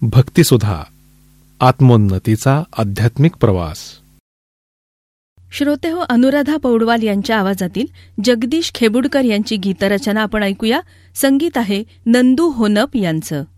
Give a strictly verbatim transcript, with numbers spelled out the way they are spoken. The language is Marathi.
भक्तिसुधा, आत्मोन्नतीचा आध्यात्मिक प्रवास. श्रोते हो, अनुराधा पौडवाल यांच्या आवाजातील जगदीश खेबुडकर यांची गीतरचना आपण ऐकूया. संगीत आहे नंदू होनप यांचं.